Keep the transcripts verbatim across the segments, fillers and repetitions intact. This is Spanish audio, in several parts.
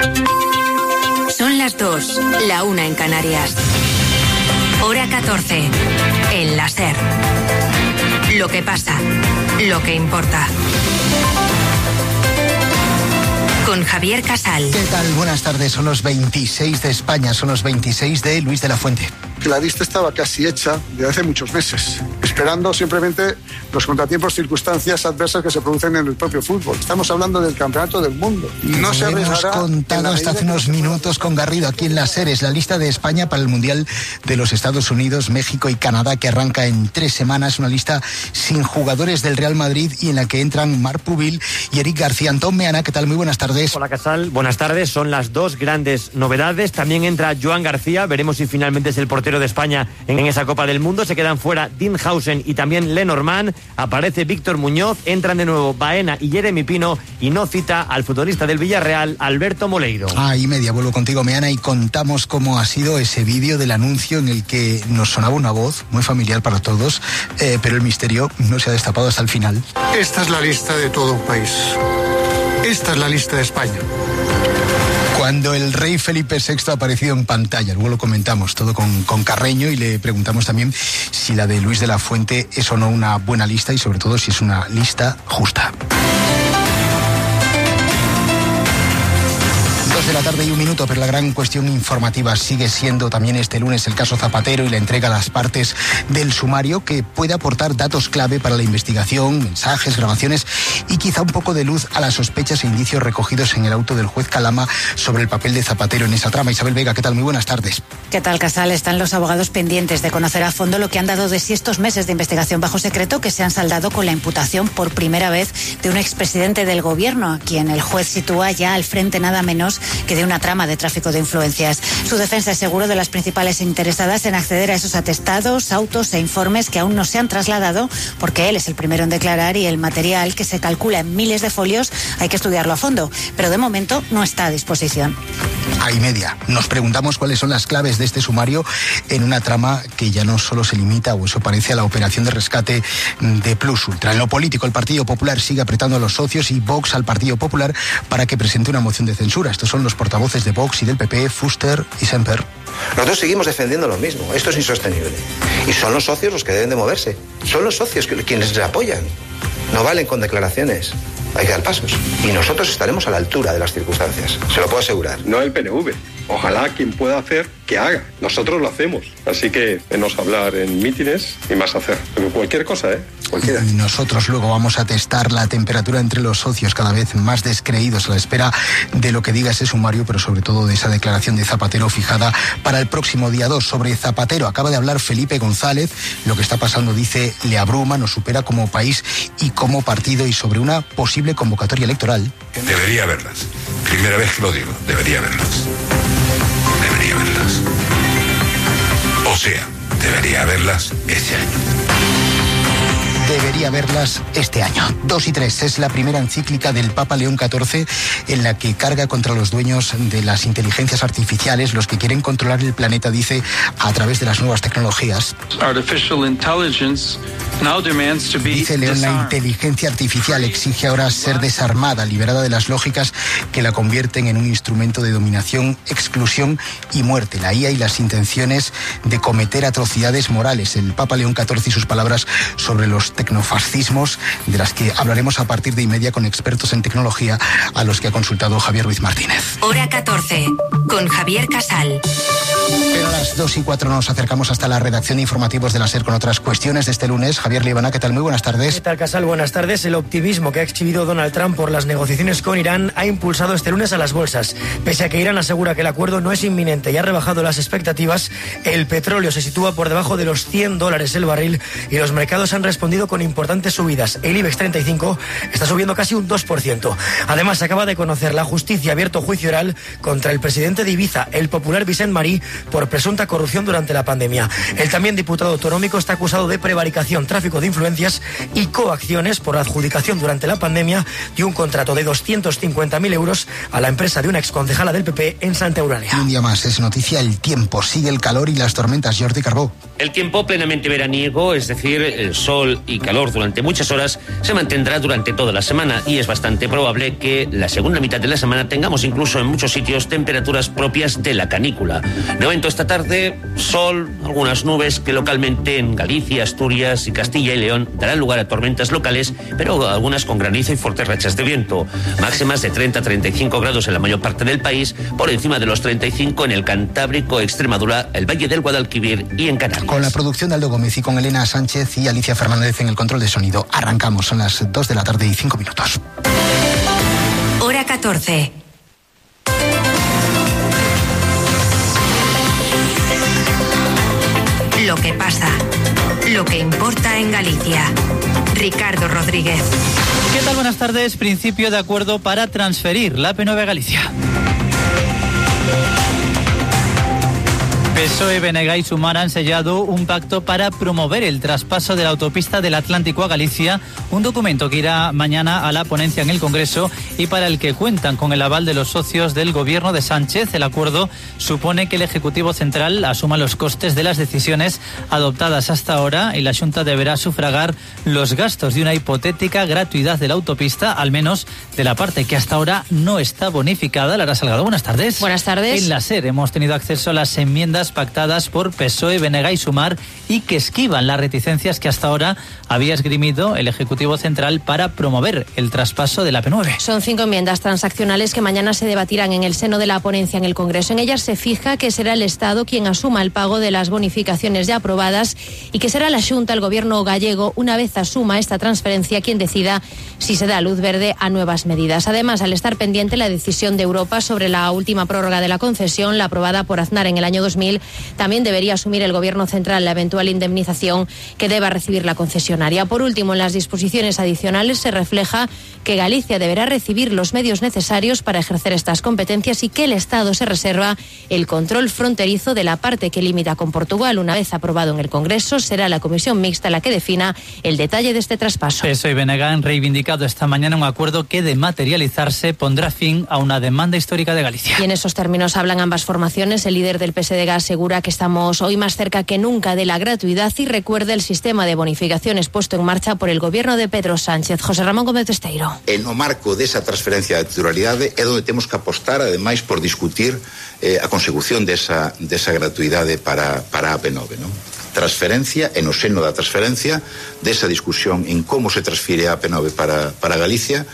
Son las dos, la una en Canarias. Hora catorce, en la SER. Lo que pasa, lo que importa. Con Javier Casal. ¿Qué tal? Buenas tardes. Son los veintiséis de España, son los veintiséis de Luis de la Fuente. La lista estaba casi hecha de hace muchos meses, esperando simplemente los contratiempos, circunstancias adversas que se producen en el propio fútbol. Estamos hablando del campeonato del mundo. No se hemos contado hasta hace unos minutos con Garrido aquí en la SER. Es la lista de España para el Mundial de los Estados Unidos, México y Canadá, que arranca en tres semanas. Una lista sin jugadores del Real Madrid y en la que entran Marc Pubil y Eric García. Antón Meana, ¿qué tal? Muy buenas tardes. Hola Casal, buenas tardes. Son las dos grandes novedades. También entra Joan García. Veremos si finalmente es el portero de España en esa Copa del Mundo. Se quedan fuera Dinhausen y también Lenormand. Aparece Víctor Muñoz. Entran de nuevo Baena y Jeremy Pino. Y no cita al futbolista del Villarreal, Alberto Moleiro. Ah, y media, vuelvo contigo, Meana, y contamos cómo ha sido ese vídeo del anuncio en el que nos sonaba una voz muy familiar para todos, eh, pero el misterio no se ha destapado hasta el final. Esta es la lista de todo un país. Esta es la lista de España. Cuando el rey Felipe sexto ha aparecido en pantalla, luego lo comentamos todo con, con Carreño y le preguntamos también si la de Luis de la Fuente es o no una buena lista y sobre todo si es una lista justa. De la tarde y un minuto, pero la gran cuestión informativa sigue siendo también este lunes el caso Zapatero y la entrega a las partes del sumario que puede aportar datos clave para la investigación, mensajes, grabaciones y quizá un poco de luz a las sospechas e indicios recogidos en el auto del juez Calama sobre el papel de Zapatero en esa trama. Isabel Vega, ¿qué tal? Muy buenas tardes. ¿Qué tal, Casal? Están los abogados pendientes de conocer a fondo lo que han dado de sí estos meses de investigación bajo secreto que se han saldado con la imputación por primera vez de un expresidente del gobierno, a quien el juez sitúa ya al frente nada menos que de una trama de tráfico de influencias. Su defensa es seguro de las principales interesadas en acceder a esos atestados, autos e informes que aún no se han trasladado, porque él es el primero en declarar y el material, que se calcula en miles de folios, hay que estudiarlo a fondo, pero de momento no está a disposición. A y media. Nos preguntamos cuáles son las claves de este sumario en una trama que ya no solo se limita, o eso parece, a la operación de rescate de Plus Ultra. En lo político, el Partido Popular sigue apretando a los socios y Vox al Partido Popular para que presente una moción de censura. Estos son los portavoces de Vox y del P P, Fuster y Semper. Nosotros seguimos defendiendo lo mismo. Esto es insostenible. Y son los socios los que deben de moverse. Son los socios quienes les apoyan. No valen con declaraciones. Hay que dar pasos. Y nosotros estaremos a la altura de las circunstancias. Se lo puedo asegurar. No el P N V. Ojalá quien pueda hacer, que haga. Nosotros lo hacemos. Así que menos hablar en mítines y más hacer. Pero cualquier cosa, ¿eh? Cualquiera. Nosotros luego vamos a testar la temperatura entre los socios, cada vez más descreídos a la espera de lo que diga ese sumario, pero sobre todo de esa declaración de Zapatero fijada para el próximo día dos. Sobre Zapatero acaba de hablar Felipe González. Lo que está pasando, dice, le abruma, nos supera como país y como partido, y sobre una posible convocatoria electoral. Debería haberlas. Primera vez que lo digo, debería haberlas. Debería haberlas. O sea, debería haberlas este año. Debería verlas este año. Dos y tres es la primera encíclica del Papa León catorce en la que carga contra los dueños de las inteligencias artificiales, los que quieren controlar el planeta, dice, a través de las nuevas tecnologías. Dice León, la inteligencia artificial exige ahora ser desarmada, liberada de las lógicas que la convierten en un instrumento de dominación, exclusión y muerte. La I A y las intenciones de cometer atrocidades morales. El Papa León catorce y sus palabras sobre los tecnofascismos, de las que hablaremos a partir de y media con expertos en tecnología, a los que ha consultado Javier Ruiz Martínez. Hora catorce, con Javier Casal. Pero a las dos y cuatro nos acercamos hasta la redacción de informativos de la SER con otras cuestiones de este lunes. Javier Libana, ¿qué tal? Muy buenas tardes. ¿Qué tal, Casal? Buenas tardes. El optimismo que ha exhibido Donald Trump por las negociaciones con Irán ha impulsado este lunes a las bolsas. Pese a que Irán asegura que el acuerdo no es inminente y ha rebajado las expectativas, el petróleo se sitúa por debajo de los cien dólares el barril y los mercados han respondido con importantes subidas. El IBEX treinta y cinco está subiendo casi un dos por ciento. Además, acaba de conocer la justicia abierto juicio oral contra el presidente de Ibiza, el popular Vicent Marí, por presunta corrupción durante la pandemia. El también diputado autonómico está acusado de prevaricación, tráfico de influencias y coacciones por la adjudicación durante la pandemia de un contrato de doscientos cincuenta mil euros a la empresa de una exconcejala del P P en Santa Eulalia. Un día más es noticia el tiempo. Sigue el calor y las tormentas. Jordi Carbó. El tiempo plenamente veraniego, es decir, el sol y y calor durante muchas horas se mantendrá durante toda la semana y es bastante probable que la segunda mitad de la semana tengamos incluso en muchos sitios temperaturas propias de la canícula. De momento esta tarde, sol, algunas nubes que localmente en Galicia, Asturias y Castilla y León darán lugar a tormentas locales, pero algunas con granizo y fuertes rachas de viento. Máximas de treinta a treinta y cinco grados en la mayor parte del país, por encima de los treinta y cinco en el Cantábrico, Extremadura, el Valle del Guadalquivir y en Canarias. Con la producción de Aldo Gómez y con Elena Sánchez y Alicia Fernández en el control de sonido. Arrancamos, son las dos de la tarde y cinco minutos. Hora catorce. Lo que pasa, lo que importa en Galicia. Ricardo Rodríguez. ¿Qué tal? Buenas tardes. Principio de acuerdo para transferir la A P nueve a Galicia. P S O E, B N G y Sumar han sellado un pacto para promover el traspaso de la autopista del Atlántico a Galicia, un documento que irá mañana a la ponencia en el Congreso y para el que cuentan con el aval de los socios del gobierno de Sánchez. El acuerdo supone que el Ejecutivo Central asuma los costes de las decisiones adoptadas hasta ahora y la Xunta deberá sufragar los gastos de una hipotética gratuidad de la autopista, al menos de la parte que hasta ahora no está bonificada. Lara Salgado, buenas tardes. Buenas tardes. En la SER hemos tenido acceso a las enmiendas pactadas por P S O E, B N G y Sumar y que esquivan las reticencias que hasta ahora había esgrimido el Ejecutivo Central para promover el traspaso de la A P nueve. Son cinco enmiendas transaccionales que mañana se debatirán en el seno de la ponencia en el Congreso. En ellas se fija que será el Estado quien asuma el pago de las bonificaciones ya aprobadas y que será la Xunta, el Gobierno gallego, una vez asuma esta transferencia, quien decida si se da luz verde a nuevas medidas. Además, al estar pendiente la decisión de Europa sobre la última prórroga de la concesión, la aprobada por Aznar en el año dos mil, también debería asumir el Gobierno central la eventual indemnización que deba recibir la concesionaria. Por último, en las disposiciones adicionales se refleja que Galicia deberá recibir los medios necesarios para ejercer estas competencias y que el Estado se reserva el control fronterizo de la parte que limita con Portugal. Una vez aprobado en el Congreso, será la comisión mixta la que defina el detalle de este traspaso. P S O E y B N G han reivindicado esta mañana un acuerdo que, de materializarse, pondrá fin a una demanda histórica de Galicia. Y en esos términos hablan ambas formaciones. El líder del P S D G asegura que estamos hoy más cerca que nunca de la gratuidad y recuerda el sistema de bonificaciones puesto en marcha por el Gobierno de Pedro Sánchez. José Ramón Gómez Besteiro. E no marco desa transferencia de titularidade é onde temos que apostar, ademais, por discutir eh, a consecución desa, desa gratuidade para, para a A P nueve, non? Transferencia, e no seno da transferencia, desa discusión en como se transfire a A P nueve para, para Galicia,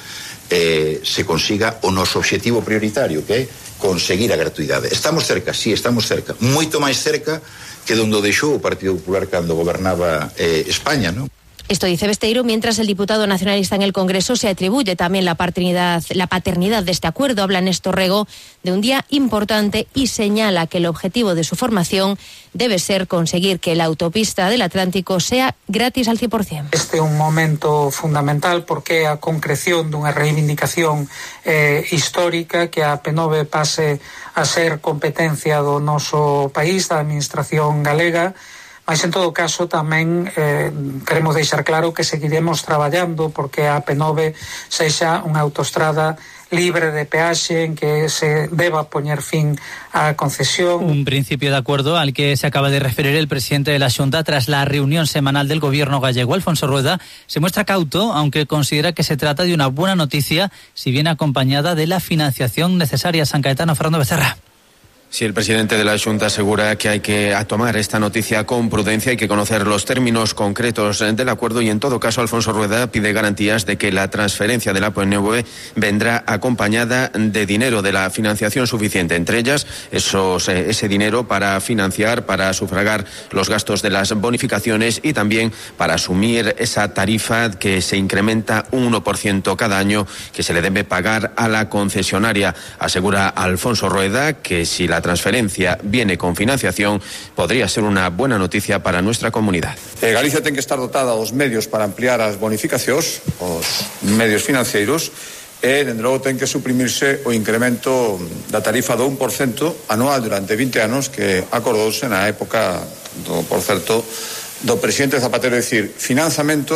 eh, se consiga o noso obxectivo prioritario, que é conseguir a gratuidade. Estamos cerca, sí, estamos cerca. Moito máis cerca que donde o deixou o Partido Popular cando gobernaba eh, España, non? Esto dice Besteiro, mientras el diputado nacionalista en el Congreso se atribuye también la paternidad, la paternidad de este acuerdo. Habla Néstor Rego de un día importante y señala que el objetivo de su formación debe ser conseguir que la autopista del Atlántico sea gratis al cien por cien. Este é un momento fundamental porque a concreción dunha reivindicación eh, histórica que a A P nueve pase a ser competencia do noso país, da administración galega. Mas, en todo caso, tamén eh, queremos deixar claro que seguiremos traballando porque a A P nueve sexa unha autoestrada libre de peaxe en que se deba poñer fin á concesión. Un principio de acuerdo al que se acaba de referir el presidente de la Xunta tras la reunión semanal del gobierno gallego. Alfonso Rueda se muestra cauto, aunque considera que se trata de una buena noticia si viene acompañada de la financiación necesaria. San Caetano, Fernando Becerra. Sí, el presidente de la Xunta asegura que hay que tomar esta noticia con prudencia, hay que conocer los términos concretos del acuerdo y, en todo caso, Alfonso Rueda pide garantías de que la transferencia de la A P nueve vendrá acompañada de dinero, de la financiación suficiente, entre ellas esos, ese dinero para financiar, para sufragar los gastos de las bonificaciones y también para asumir esa tarifa que se incrementa un uno por ciento cada año que se le debe pagar a la concesionaria. Asegura Alfonso Rueda que si la transferencia viene con financiación, podría ser una buena noticia para nuestra comunidad. Eh, Galicia ten que estar dotada dos medios para ampliar as bonificacións, os medios financeiros, e, dende logo, ten que suprimirse o incremento da tarifa do un por cento anual durante vinte anos que acordouse na época, do, por certo, do presidente Zapatero, é dicir, financiamento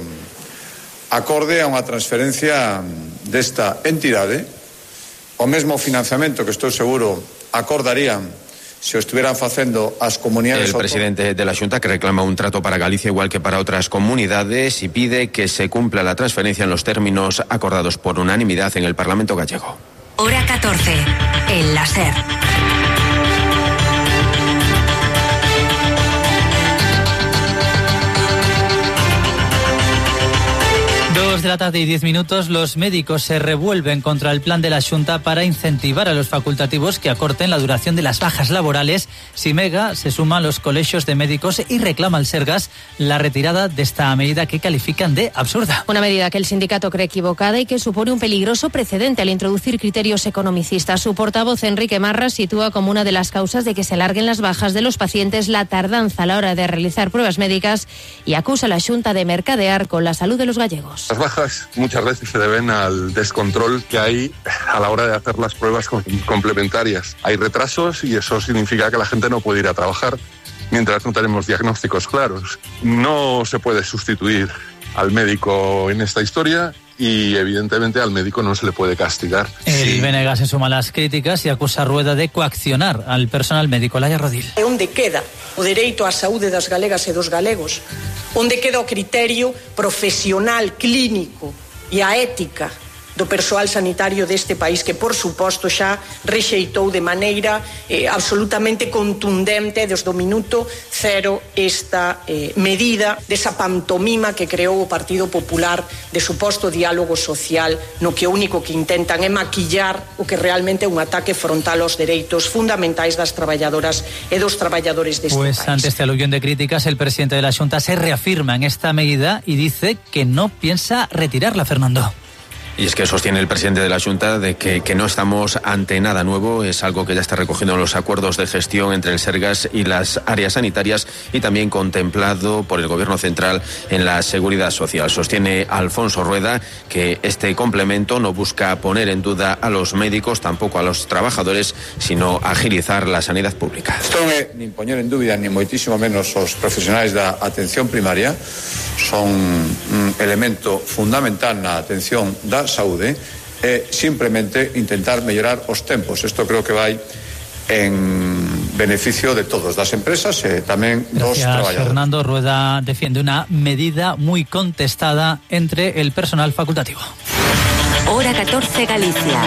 acorde a unha transferencia desta entidade, o mesmo financiamento que estou seguro acordarían se o estiveran facendo as comunidades. El presidente de la Xunta, que reclama un trato para Galicia igual que para otras comunidades y pide que se cumpla la transferencia en los términos acordados por unanimidad en el Parlamento gallego. Hora catorce, en la SER. Dos de la tarde y diez minutos, los médicos se revuelven contra el plan de la Xunta para incentivar a los facultativos que acorten la duración de las bajas laborales. Simega se suma a los colegios de médicos y reclama al Sergas la retirada de esta medida que califican de absurda. Una medida que el sindicato cree equivocada y que supone un peligroso precedente al introducir criterios economicistas. Su portavoz, Enrique Marras, sitúa como una de las causas de que se alarguen las bajas de los pacientes la tardanza a la hora de realizar pruebas médicas y acusa a la Xunta de mercadear con la salud de los gallegos. Las bajas muchas veces se deben al descontrol que hay a la hora de hacer las pruebas complementarias. Hay retrasos y eso significa que la gente no puede ir a trabajar mientras no tenemos diagnósticos claros. No se puede sustituir al médico en esta historia y evidentemente al médico no se le puede castigar. El sí. B N G se suma a las críticas y acusa a Rueda de coaccionar al personal médico. Laia Rodil. Onde queda o dereito á saúde das galegas e dos galegos? Onde queda o criterio profesional, clínico e a ética do persoal sanitario deste país, que por suposto xa rexeitou de maneira eh, absolutamente contundente desde o minuto cero esta eh, medida desa pantomima que creou o Partido Popular de suposto diálogo social, no que o único que intentan é maquillar o que realmente é un ataque frontal aos dereitos fundamentais das traballadoras e dos traballadores deste pues, país. Pues ante este aluvión de críticas, el presidente de la Xunta se reafirma en esta medida y dice que no piensa retirarla, Fernando. Y es que sostiene el presidente de la Xunta de que, que no estamos ante nada nuevo, es algo que ya está recogiendo en los acuerdos de gestión entre el Sergas y las áreas sanitarias y también contemplado por el Gobierno central en la seguridad social. Sostiene Alfonso Rueda que este complemento no busca poner en duda a los médicos, tampoco a los trabajadores, sino agilizar la sanidad pública. Isto non é nin poñer en dúbida ni moitísimo menos os profesionais da atención primaria, son un elemento fundamental na atención da saúde, é simplemente intentar mellorar os tempos. Isto creo que vai en beneficio de todos, das empresas e tamén dos Gracias, traballadores. Fernando. Rueda defiende una medida muy contestada entre el personal facultativo. Hora catorce, Galicia.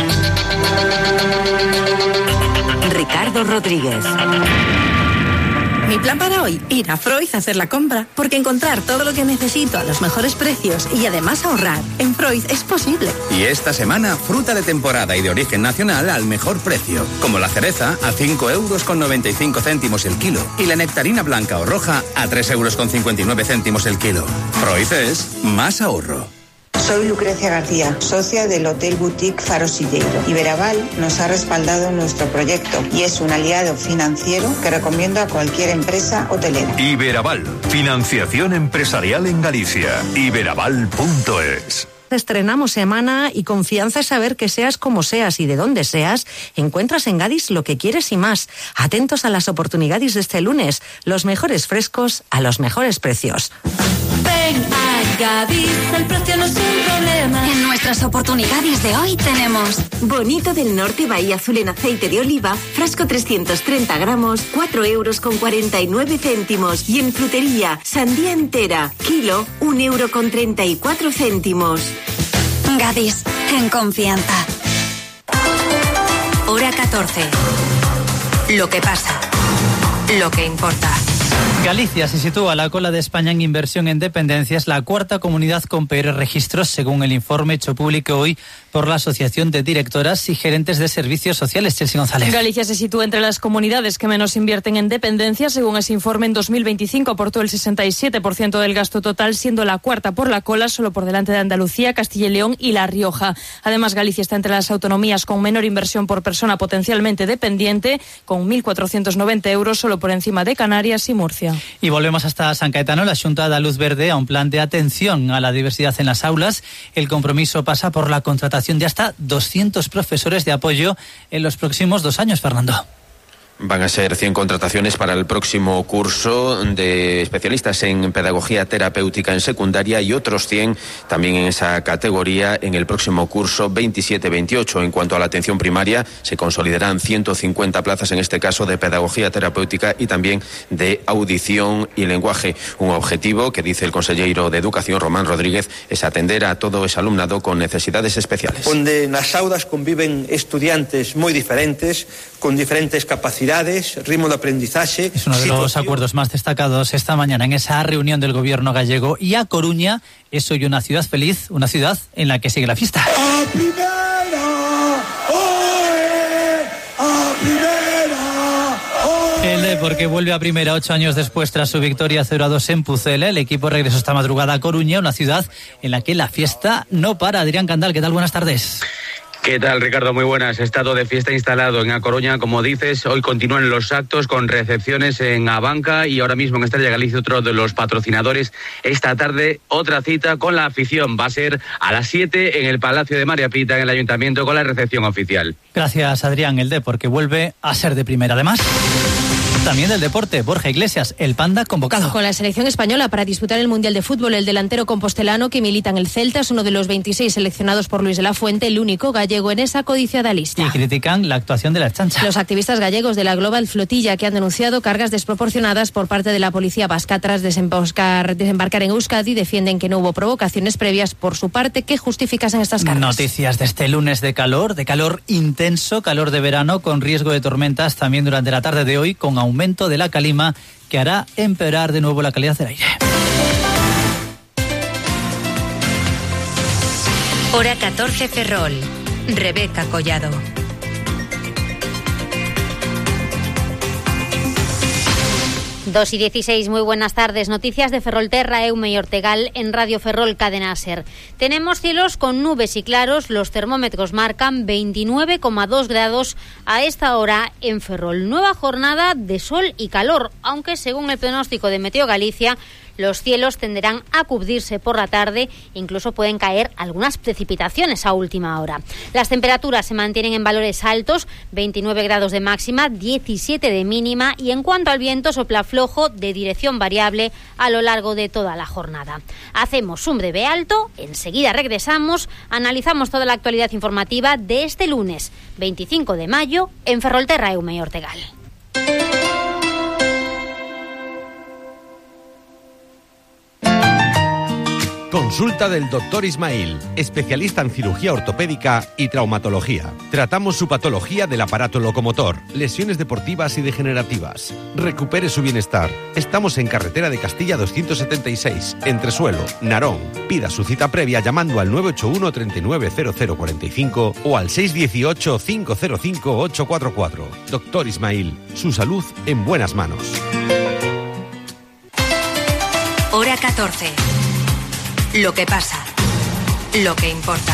Ricardo Rodríguez. Mi plan para hoy, ir a Freud a hacer la compra, porque encontrar todo lo que necesito a los mejores precios y además ahorrar en Freud es posible. Y esta semana, fruta de temporada y de origen nacional al mejor precio, como la cereza a cinco euros con noventa y cinco céntimos el kilo y la nectarina blanca o roja a tres euros con cincuenta y nueve céntimos el kilo. Freud es más ahorro. Soy Lucrecia García, socia del Hotel Boutique Faro Silleiro. Iberaval nos ha respaldado en nuestro proyecto y es un aliado financiero que recomiendo a cualquier empresa hotelera. Iberaval, financiación empresarial en Galicia. iberaval punto es. Estrenamos semana y confianza es saber que seas como seas y de donde seas, encuentras en Gadis lo que quieres y más. Atentos a las oportunidades de este lunes, los mejores frescos a los mejores precios. Ven a Gadis, el precio no es un problema. En nuestras oportunidades de hoy tenemos Bonito del Norte Bahía Azul en aceite de oliva, frasco trescientos treinta gramos, cuatro euros con cuarenta y nueve céntimos. Y en frutería, sandía entera, kilo, un euro con treinta y cuatro céntimos. Gadis, en confianza. Hora catorce. Lo que pasa. Lo que importa. Galicia se sitúa a la cola de España en inversión en dependencias, la cuarta comunidad con peores registros, según el informe hecho público hoy por la Asociación de Directoras y Gerentes de Servicios Sociales. Chelsea González. Galicia se sitúa entre las comunidades que menos invierten en dependencias. Según ese informe, en dos mil veinticinco aportó el sesenta y siete por ciento del gasto total, siendo la cuarta por la cola, solo por delante de Andalucía, Castilla y León y La Rioja. Además, Galicia está entre las autonomías con menor inversión por persona potencialmente dependiente, con mil cuatrocientos noventa euros, solo por encima de Canarias y Murcia. Y volvemos hasta San Caetano. La Xunta da luz verde a un plan de atención a la diversidad en las aulas. El compromiso pasa por la contratación de hasta doscientos profesores de apoyo en los próximos dos años, Fernando. Van a ser cien contrataciones para el próximo curso de especialistas en pedagogía terapéutica en secundaria y otros cien también en esa categoría en el próximo curso veintisiete veintiocho. En cuanto a la atención primaria, se consolidarán ciento cincuenta plazas, en este caso de pedagogía terapéutica y también de audición y lenguaje. Un objetivo que, dice el consejero de Educación, Román Rodríguez, es atender a todo ese alumnado con necesidades especiales. Donde nas aulas conviven estudiantes moi diferentes, con diferentes capacidades, ritmo de aprendizaje. Es uno de los acuerdos más destacados esta mañana en esa reunión del gobierno gallego. Y A Coruña es hoy una ciudad feliz, una ciudad en la que sigue la fiesta. ¡A primera! ¡Oe! ¡A primera! ¡Oe! El Depor, que vuelve a primera ocho años después tras su victoria cero a dos en Pucela. El equipo regresó esta madrugada a Coruña, una ciudad en la que la fiesta no para. Adrián Candal, ¿qué tal? Buenas tardes. ¿Qué tal, Ricardo? Muy buenas. Estado de fiesta instalado en A Coruña, como dices. Hoy continúan los actos con recepciones en Abanca y ahora mismo en Estrella Galicia, otro de los patrocinadores. Esta tarde, otra cita con la afición. Va a ser a las siete en el Palacio de María Pita, en el Ayuntamiento, con la recepción oficial. Gracias, Adrián. El Depor, que vuelve a ser de primera. Además, también del deporte, Borja Iglesias, el Panda convocado. Con la selección española para disputar el Mundial de Fútbol, el delantero compostelano que milita en el Celta es uno de los veintiséis seleccionados por Luis de la Fuente, el único gallego en esa codiciada lista. Y critican la actuación de la chancha. Los activistas gallegos de la Global Flotilla, que han denunciado cargas desproporcionadas por parte de la policía vasca tras desembarcar, desembarcar en Euskadi, defienden que no hubo provocaciones previas por su parte que justificasen estas cargas. Noticias de este lunes de calor, de calor intenso, calor de verano, con riesgo de tormentas también durante la tarde de hoy, con aumento de la calima que hará empeorar de nuevo la calidad del aire. Hora catorce, Ferrol. Rebeca Collado. dos y dieciséis, muy buenas tardes. Noticias de Ferrolterra, Eume y Ortegal en Radio Ferrol Cadena Ser. Tenemos cielos con nubes y claros. Los termómetros marcan veintinueve coma dos grados a esta hora en Ferrol. Nueva jornada de sol y calor, aunque según el pronóstico de Meteo Galicia, los cielos tenderán a cubrirse por la tarde, incluso pueden caer algunas precipitaciones a última hora. Las temperaturas se mantienen en valores altos, veintinueve grados de máxima, diecisiete de mínima, y en cuanto al viento, sopla flojo de dirección variable a lo largo de toda la jornada. Hacemos un breve alto, enseguida regresamos, analizamos toda la actualidad informativa de este lunes veinticinco de mayo en Ferrolterra, Eume y Ortegal. Consulta del doctor Ismail, especialista en cirugía ortopédica y traumatología. Tratamos su patología del aparato locomotor, lesiones deportivas y degenerativas. Recupere su bienestar. Estamos en carretera de Castilla doscientos setenta y seis, Entresuelo, Narón. Pida su cita previa llamando al nueve ocho uno, treinta y nueve, cero cero cuarenta y cinco o al seis uno ocho, cinco cero cinco, ocho cuatro cuatro. Doctor Ismail, su salud en buenas manos. Hora catorce. Lo que pasa, lo que importa.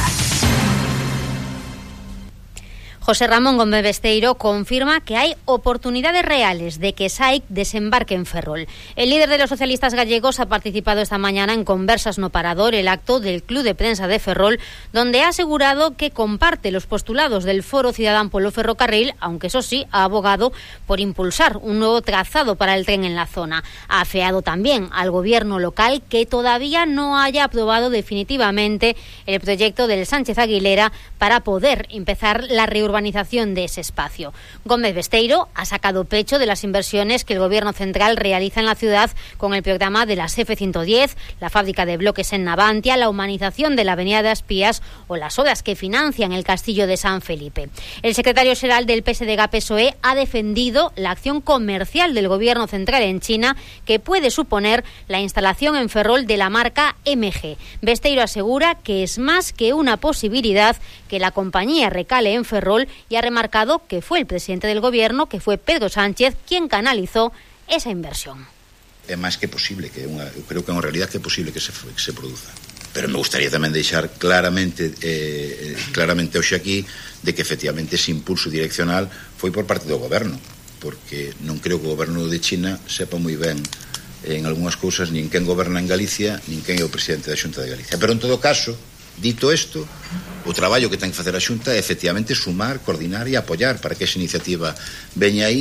José Ramón Gómez Besteiro confirma que hay oportunidades reales de que S A I C desembarque en Ferrol. El líder de los socialistas gallegos ha participado esta mañana en Conversas No Parador, el acto del Club de Prensa de Ferrol, donde ha asegurado que comparte los postulados del Foro Ciudadán polo Ferrocarril, aunque eso sí, ha abogado por impulsar un nuevo trazado para el tren en la zona. Ha afeado también al gobierno local que todavía no haya aprobado definitivamente el proyecto del Sánchez Aguilera para poder empezar la reurbanización de ese espacio. Gómez Besteiro ha sacado pecho de las inversiones que el Gobierno central realiza en la ciudad con el programa de las F ciento diez, la fábrica de bloques en Navantia, la humanización de la Avenida de Aspías o las obras que financian el Castillo de San Felipe. El secretario general del P S D G-P S O E ha defendido la acción comercial del Gobierno central en China que puede suponer la instalación en Ferrol de la marca M G. Besteiro asegura que es más que una posibilidad que la compañía recale en Ferrol y ha remarcado que fue el presidente del Gobierno, que fue Pedro Sánchez, quien canalizó esa inversión. É máis que posible, que unha, eu creo que é unha realidad que é posible que se, que se produza. Pero me gustaría tamén deixar claramente eh, claramente hoxe aquí de que efectivamente ese impulso direccional foi por parte do Goberno, porque non creo que o Goberno de China sepa moi ben en algunhas cousas nin quen goberna en Galicia, nin quen é o presidente da Xunta de Galicia. Pero en todo caso, dito isto, o traballo que ten que facer a Xunta é efectivamente sumar, coordinar e apoiar para que esa iniciativa veña aí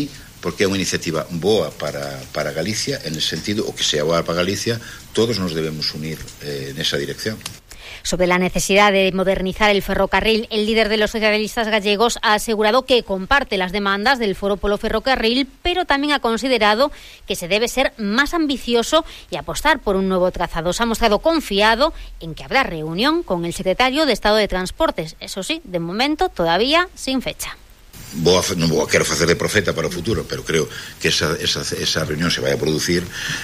porque é unha iniciativa boa para, para Galicia, en el sentido, o que sea boa para Galicia, todos nos debemos unir eh, nesa dirección. Sobre la necesidad de modernizar el ferrocarril, el líder de los socialistas gallegos ha asegurado que comparte las demandas del Foro Polo Ferrocarril, pero también ha considerado que se debe ser más ambicioso y apostar por un nuevo trazado. Se ha mostrado confiado en que habrá reunión con el secretario de Estado de Transportes. Eso sí, de momento todavía sin fecha. Vou a, non vou a quero facer de profeta para o futuro, pero creo que esa, esa, esa reunión se vai a producir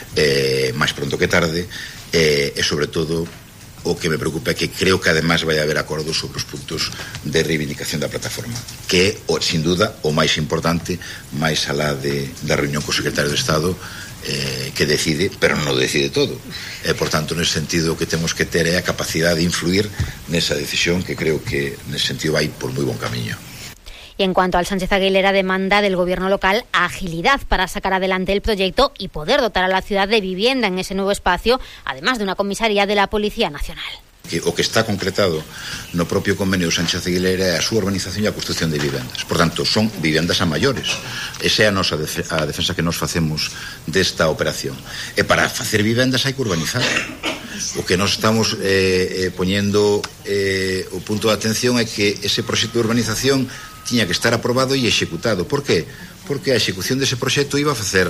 eh, máis pronto que tarde eh, e sobre todo o que me preocupa é que creo que ademais vai haber acordos sobre os puntos de reivindicación da plataforma, que é, sin duda, o máis importante, máis alá de, da reunión co secretario de Estado, eh, que decide, pero non o decide todo. E, por tanto, nese sentido, o que temos que ter é a capacidade de influir nesa decisión, que creo que nese sentido vai por moi bon camiño. Y en cuanto al Sánchez Aguilera, demanda del gobierno local agilidad para sacar adelante el proyecto y poder dotar a la ciudad de vivienda en ese nuevo espacio, además de una comisaría de la Policía Nacional. Que o que está concretado no propio convenio de Sánchez Aguilera é a súa urbanización e a construcción de vivendas. Por tanto, son vivendas a maiores. Esa é a nosa def- a defensa que nos facemos desta operación. E para facer vivendas hai que urbanizar. O que nos estamos eh, eh, poñendo eh, o punto de atención é que ese proxecto de urbanización tiña que estar aprobado e executado. Por qué? Porque a execución dese proxecto iba a facer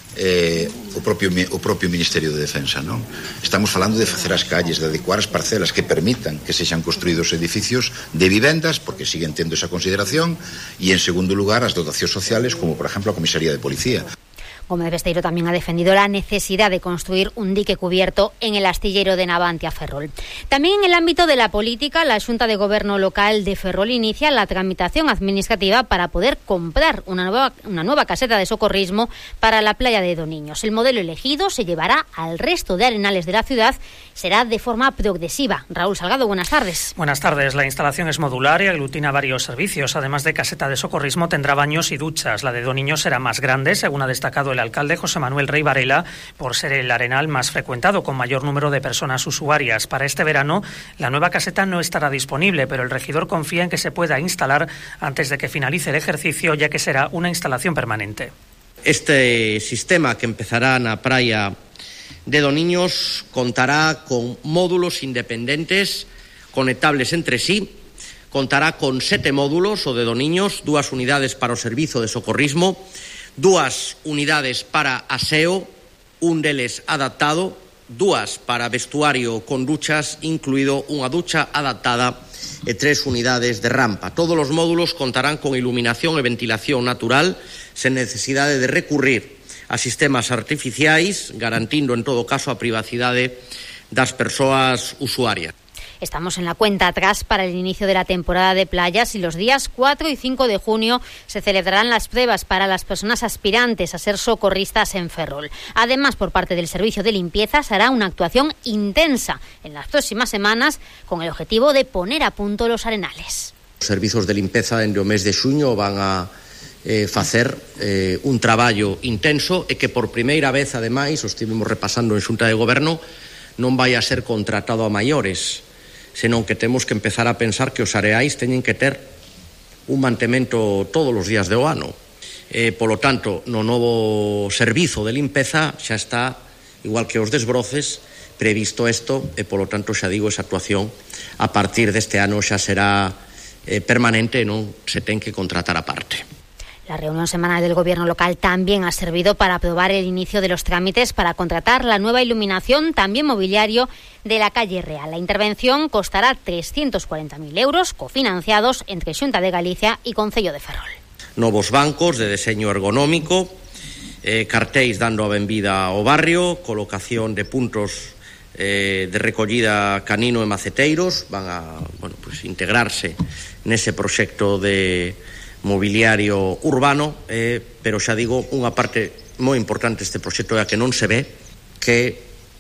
eh, o, propio, o propio Ministerio de Defensa, non? Estamos falando de facer as calles, de adecuar as parcelas que permitan que sexan construídos edificios de vivendas, porque siguen tendo esa consideración, e en segundo lugar as dotacións sociales, como por exemplo a comisaría de policía. Gómez Besteiro también ha defendido la necesidad de construir un dique cubierto en el astillero de Navantia Ferrol. También en el ámbito de la política, la Xunta de Gobierno Local de Ferrol inicia la tramitación administrativa para poder comprar una nueva, una nueva caseta de socorrismo para la playa de Doniños. El modelo elegido se llevará al resto de arenales de la ciudad, será de forma progresiva. Raúl Salgado, buenas tardes. Buenas tardes. La instalación es modular y aglutina varios servicios. Además de caseta de socorrismo, tendrá baños y duchas. La de Doniños será más grande, según ha destacado el alcalde José Manuel Rey Varela, por ser el arenal más frecuentado, con mayor número de personas usuarias. Para este verano, la nueva caseta no estará disponible, pero el regidor confía en que se pueda instalar antes de que finalice el ejercicio, ya que será una instalación permanente. Este sistema, que empezará na praia de Doniños, contará con módulos independentes conectables entre sí. Contará con sete módulos, o de Doniños, dúas unidades para o servizo de socorrismo, dúas unidades para aseo, un deles adaptado, dúas para vestuario con duchas, incluído unha ducha adaptada, e tres unidades de rampa. Todos os módulos contarán con iluminación e ventilación natural, sen necesidade de recurrir a sistemas artificiais, garantindo en todo caso a privacidade das persoas usuarias. Estamos en la cuenta atrás para el inicio de la temporada de playas y los días cuatro y cinco de junio se celebrarán las pruebas para las personas aspirantes a ser socorristas en Ferrol. Además, por parte del Servicio de Limpieza, se hará una actuación intensa en las próximas semanas con el objetivo de poner a punto los arenales. Os servizos de limpeza en o mes de xuño van a eh, facer eh, un traballo intenso e que por primeira vez, ademais, o estivemos repasando en Xunta de Goberno, non vai a ser contratado a maiores, senón que temos que empezar a pensar que os areais teñen que ter un mantemento todos os días do ano. Eh, polo tanto, no novo servizo de limpeza xa está, igual que os desbroces, previsto isto, e polo tanto xa digo, esa actuación a partir deste ano xa será eh, permanente, non se ten que contratar aparte. La reunión semanal del Gobierno local también ha servido para aprobar el inicio de los trámites para contratar la nueva iluminación, también mobiliario, de la calle Real. La intervención costará trescientos cuarenta mil euros, cofinanciados entre Xunta de Galicia y Concello de Ferrol. Novos bancos de diseño ergonómico, eh, cartéis dando a benvida ao barrio, colocación de puntos eh, de recollida canino e maceteiros, van a bueno, pues, integrarse nese proxecto de mobiliario urbano, eh, pero xa digo, unha parte moi importante deste proxecto é a que non se ve, que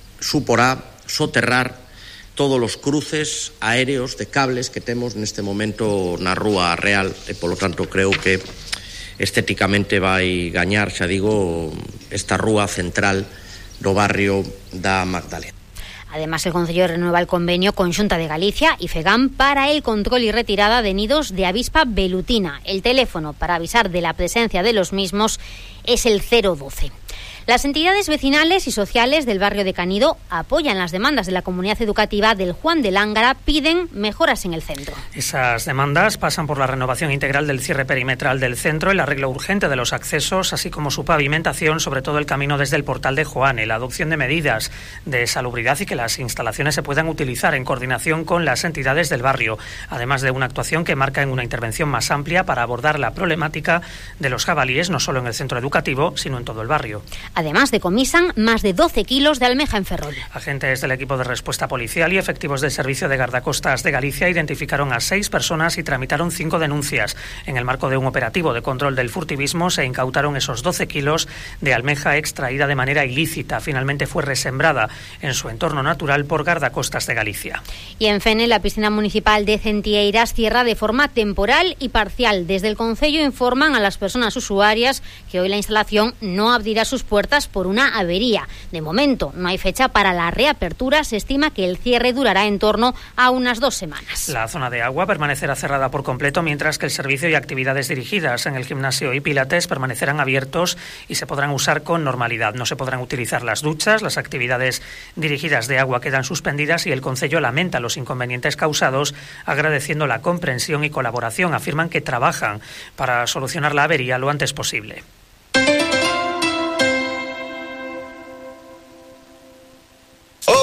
suporá soterrar todos os cruces aéreos de cables que temos neste momento na Rúa Real, e polo tanto creo que estéticamente vai gañar, xa digo, esta rúa central do barrio da Magdalena. Además, el Concello renueva el convenio con Xunta de Galicia y FEGAM para el control y retirada de nidos de avispa velutina. El teléfono para avisar de la presencia de los mismos es el cero doce. Las entidades vecinales y sociales del barrio de Canido apoyan las demandas de la comunidad educativa del Juan de Lángara, piden mejoras en el centro. Esas demandas pasan por la renovación integral del cierre perimetral del centro, el arreglo urgente de los accesos, así como su pavimentación, sobre todo el camino desde el portal de Joane, la adopción de medidas de salubridad y que las instalaciones se puedan utilizar en coordinación con las entidades del barrio, además de una actuación que marca en una intervención más amplia para abordar la problemática de los jabalíes, no solo en el centro educativo, sino en todo el barrio. Además, decomisan más de doce kilos de almeja en Ferrol. Agentes del equipo de respuesta policial y efectivos del Servicio de Guardacostas de Galicia identificaron a seis personas y tramitaron cinco denuncias. En el marco de un operativo de control del furtivismo se incautaron esos doce kilos de almeja extraída de manera ilícita. Finalmente fue resembrada en su entorno natural por Guardacostas de Galicia. Y en Fene, la piscina municipal de Centieiras cierra de forma temporal y parcial. Desde el Concello informan a las personas usuarias que hoy la instalación no abrirá sus puertas por una avería. De momento no hay fecha para la reapertura. Se estima que el cierre durará en torno a unas dos semanas. La zona de agua permanecerá cerrada por completo, mientras que el servicio y actividades dirigidas en el gimnasio y pilates permanecerán abiertos y se podrán usar con normalidad. No se podrán utilizar las duchas, las actividades dirigidas de agua quedan suspendidas y el Concello lamenta los inconvenientes causados, agradeciendo la comprensión y colaboración. Afirman que trabajan para solucionar la avería lo antes posible.